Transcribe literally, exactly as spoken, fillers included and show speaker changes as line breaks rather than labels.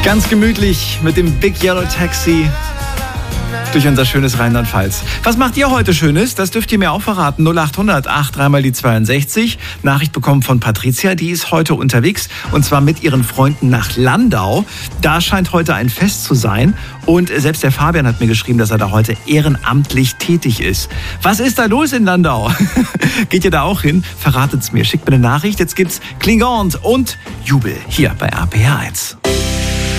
Ganz gemütlich mit dem Big Yellow Taxi durch unser schönes Rheinland-Pfalz. Was macht ihr heute Schönes? Das dürft ihr mir auch verraten. null acht hundert acht drei mal die zweiundsechzig. Nachricht bekommen von Patricia, die ist heute unterwegs und zwar mit ihren Freunden nach Landau. Da scheint heute ein Fest zu sein und selbst der Fabian hat mir geschrieben, dass er da heute ehrenamtlich tätig ist. Was ist da los in Landau? Geht ihr da auch hin? Verratet's mir. Schickt mir eine Nachricht. Jetzt gibt's Klingons und Jubel hier bei R P R eins.